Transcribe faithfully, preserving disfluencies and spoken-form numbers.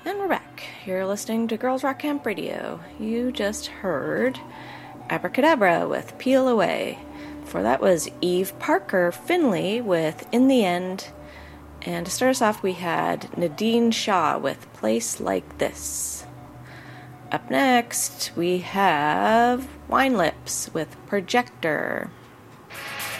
And we're back. You're listening to Girls Rock Camp Radio. You just heard Abracadabra with Peel Away. Before that was Eve Parker Finley with In the End. And to start us off, we had Nadine Shaw with Place Like This. Up next, we have Wine Lips with Projector.